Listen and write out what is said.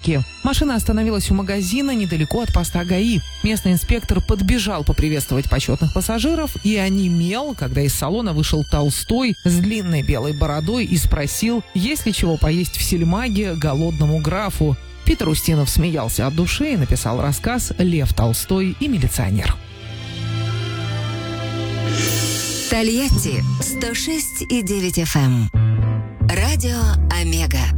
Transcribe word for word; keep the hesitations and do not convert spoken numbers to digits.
Ижевске. Машина остановилась у магазина недалеко от поста ГАИ. Местный инспектор подбежал поприветствовать почетных пассажиров и онемел, когда из салона вышел Толстой с длинной белой бородой и спросил, есть ли чего поесть в сельмаге голодному графу. Питер Устинов смеялся от души и написал рассказ «Лев Толстой и милиционер». Тольятти сто шесть и девять эф эм. Радио Омега.